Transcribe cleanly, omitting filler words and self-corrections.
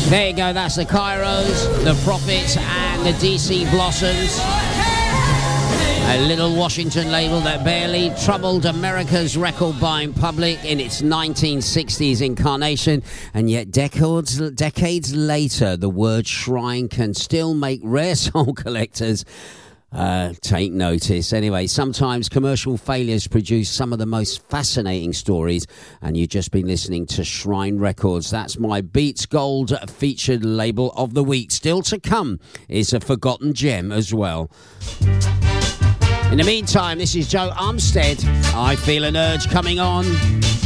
There you go, that's the Kairos, the Prophets and the DC Blossoms. A little Washington label that barely troubled America's record-buying public in its 1960s incarnation, and yet decades later, the word shrine can still make rare soul collectors take notice. Anyway, sometimes commercial failures produce some of the most fascinating stories, and you've just been listening to Shrine Records. That's my Beats Gold featured label of the week. Still to come is a forgotten gem as well. In the meantime, this is Joe Armstead. I Feel an Urge coming on.